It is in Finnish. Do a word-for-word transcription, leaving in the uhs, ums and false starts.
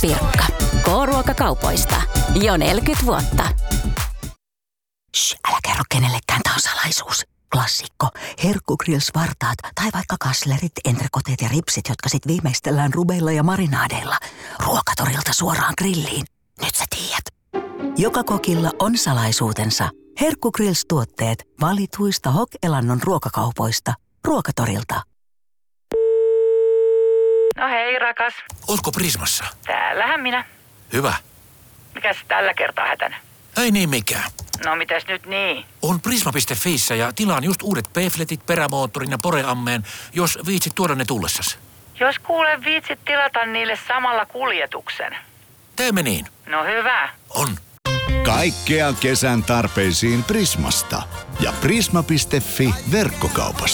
Pirkka. K-ruokakaupoista. Jo neljäkymmentä vuotta. Shh, älä kerro kenellekään, tää on salaisuus. Klassikko. Herkkugrills-vartaat tai vaikka kaslerit, entrekoteet ja ripsit, jotka sit viimeistellään rubeilla ja marinaadeilla. Ruokatorilta suoraan grilliin. Nyt sä tiedät. Joka kokilla on salaisuutensa. Herkkugrills-tuotteet valituista Hok-Elannon ruokakaupoista. Ruokatorilta. No hei, rakas. Ootko Prismassa? Täällähän minä. Hyvä. Mikäs tällä kertaa hätänä? Ei niin mikään. No mitäs nyt niin? On prisma piste fiissä ja tilaan just uudet P-fletit, perämoottorin ja poreammeen, jos viitsit tuoda ne tullessas. Jos kuule viitsit tilata niille samalla kuljetuksen. Teemme niin. No hyvä. On. Kaikkea kesän tarpeisiin Prismasta ja prisma piste fi verkkokaupasta.